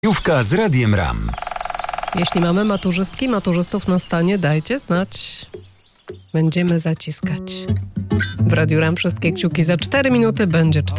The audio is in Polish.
Jówka z Radiem RAM. Jeśli mamy maturzystki, maturzystów na stanie, dajcie znać. Będziemy zaciskać. W Radiu RAM wszystkie kciuki. Za 4 minuty będzie 4.